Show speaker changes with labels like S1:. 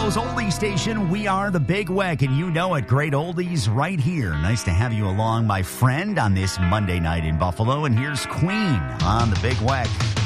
S1: Buffalo's oldie station. We are the Big Weck, and you know it. Great oldies right here. Nice to have you along, my friend, on this Monday night in Buffalo. And here's Queen on the Big Weck.